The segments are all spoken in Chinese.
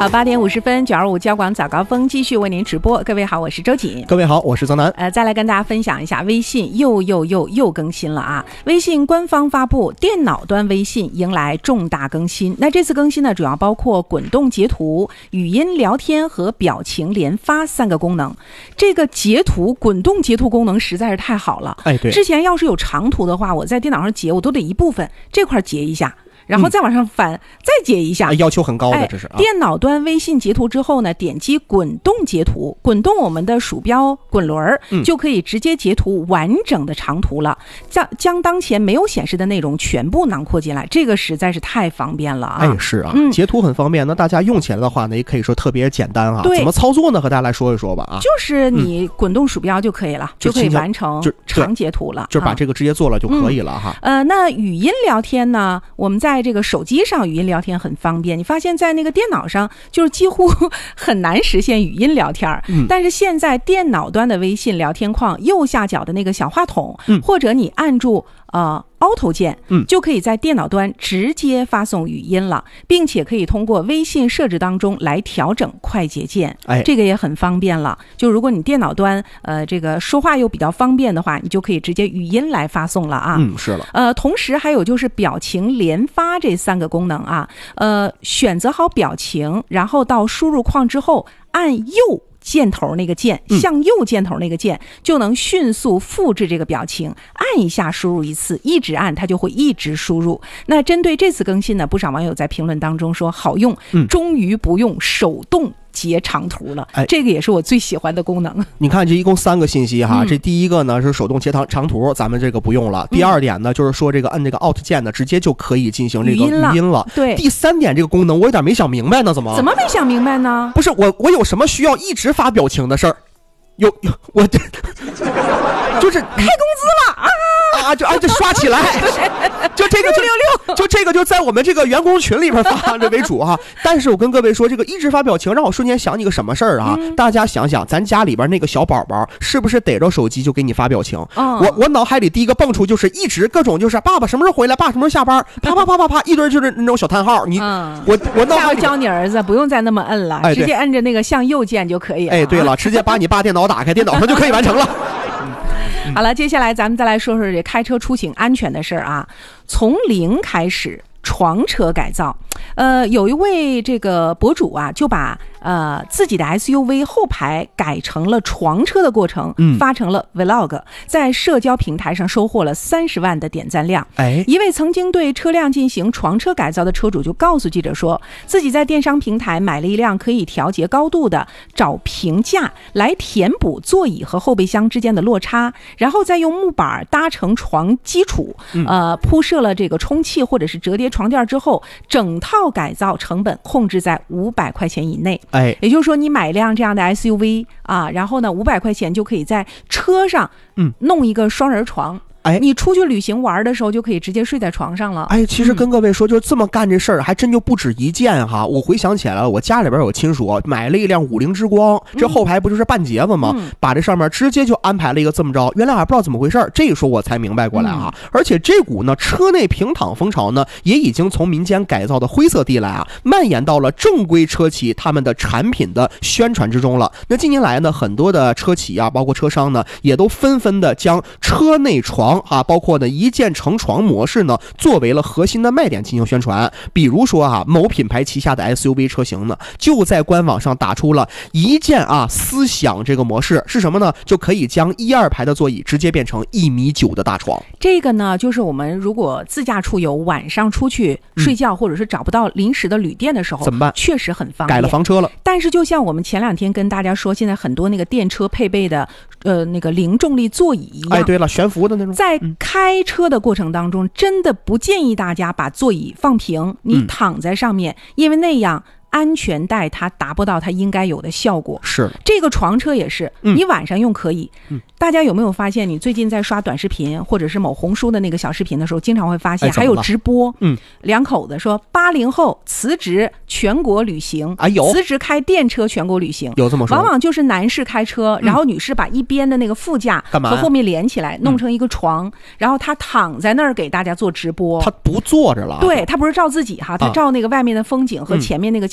好，8点50分，925交广早高峰继续为您直播。各位好，我是周瑾。 各位好，我是曾南。 再来跟大家分享一下，微信又更新了啊！微信官方发布，电脑端微信迎来重大更新。那这次更新呢，主要包括滚动截图、语音聊天和表情连发3个功能。这个截图、滚动截图功能实在是太好了。 哎，对， 之前要是有长图的话，我在电脑上截，我都得一部分这块截一下。然后再往上翻，再截一下， 要求很高的，这是电脑端微信截图之后呢，点击滚动截图，滚动我们的鼠标滚轮，就可以直接截图完整的长图了，将当前没有显示的内容全部囊括进来，这个实在是太方便了啊！ 哎，是啊，截图很方便，那大家用起来的话呢，也可以说特别简单啊。 对， 怎么操作呢？和大家来说一说吧啊。 就是你滚动鼠标就可以了，就可以完成长截图了， 就把这个直接做了就可以了哈。 那语音聊天呢，我们在这个手机上语音聊天很方便，你发现在那个电脑上就是几乎很难实现语音聊天，但是现在电脑端的微信聊天框右下角的那个小话筒，或者你按住Auto 键，就可以在电脑端直接发送语音了，并且可以通过微信设置当中来调整快捷键，这个也很方便了。就如果你电脑端这个说话又比较方便的话，你就可以直接语音来发送了啊。 是了。 同时还有就是表情连发这3个功能啊，选择好表情，然后到输入框之后按右箭头那个键，向右箭头那个键，就能迅速复制这个表情，按一下输入一次，一直按它就会一直输入。那针对这次更新呢，不少网友在评论当中说好用，终于不用手动截长图了，这个也是我最喜欢的功能。 你看这一共3个信息哈，这第一个呢是手动截长图，咱们这个不用了。第2点呢就是说这个按这个 Alt 键呢，直接就可以进行这个语音了。 对。 第3点这个功能我有点没想明白呢，怎么没想明白呢？ 不是我有什么需要一直发表情的事儿？我就是开工资了啊！ 就刷起来，就这个 666， 就这个就在我们这个员工群里边发这为主哈。但是我跟各位说，这个一直发表情让我瞬间想起个什么事儿啊？大家想想，咱家里边那个小宝宝是不是逮着手机就给你发表情？我脑海里第一个蹦出就是一直各种就是爸爸什么时候回来，爸什么时候下班，啪一堆就是那种小叹号。我脑海里教你儿子不用再那么摁了，直接摁着那个向右键就可以了。 哎，对了，直接把你爸电脑打开，电脑上就可以完成了。 好了，接下来咱们再来说说这开车出行安全的事儿啊。从零开始，床车改造。有一位这个博主啊，就把自己的 SUV 后排改成了床车的过程，发成了 Vlog， 在社交平台上收获了30万的点赞量。一位曾经对车辆进行床车改造的车主就告诉记者说，自己在电商平台买了一辆可以调节高度的找平架，来填补座椅和后备箱之间的落差，然后再用木板搭成床基础，铺设了这个充气或者是折叠床垫之后，整套改造成本控制在500块钱以内。也就是说你买一辆这样的 SUV 啊，然后呢500块钱就可以在车上弄一个双人床。你出去旅行玩的时候就可以直接睡在床上了。 其实跟各位说，就这么干这事儿还真就不止一件哈。我回想起来了，我家里边有亲属买了一辆50之光，这后排不就是半截子吗？把这上面直接就安排了一个这么着，原来还不知道怎么回事，这个时候我才明白过来啊。而且这股呢车内平躺风潮呢，也已经从民间改造的灰色地带啊，蔓延到了正规车企他们的产品的宣传之中了。那近年来呢，很多的车企啊，包括车商呢，也都纷纷的将车内床包括呢一键成床模式呢，作为了核心的卖点进行宣传。比如说某品牌旗下的 SUV 车型呢，就在官网上打出了一键思享这个模式，是什么呢？就可以将1、2排的座椅直接变成1.9米的大床。 这个呢，就是我们如果自驾出游，晚上出去睡觉，或者是找不到临时的旅店的时候， 怎么办？ 确实很方便。 改了房车了。 但是就像我们前2天跟大家说，现在很多那个电车配备的那个零重力座椅一样， 对了，悬浮的那种。 在开车的过程当中，真的不建议大家把座椅放平，你躺在上面，因为那样安全带它达不到它应该有的效果。 是这个床车也是，你晚上用可以。大家有没有发现，你最近在刷短视频或者是某红书的那个小视频的时候，经常会发现还有直播，两口子说80后辞职全国旅行，辞职开电车全国旅行， 有这么说。 往往就是男士开车，然后女士把一边的那个副驾和后面连起来，弄成一个床，然后他躺在那儿给大家做直播。 他不坐着了， 对，他不是照自己哈，他照那个外面的风景和前面那个驾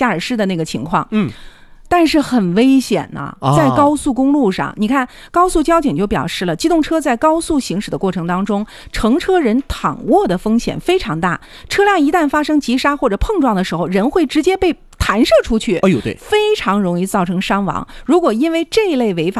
尔市的那个情况。但是很危险呐，在高速公路上，你看高速交警就表示了，机动车在高速行驶的过程当中，乘车人躺卧的风险非常大，车辆一旦发生急刹或者碰撞的时候，人会直接被弹射出去， 哎呦对， 非常容易造成伤亡。如果因为这一类违法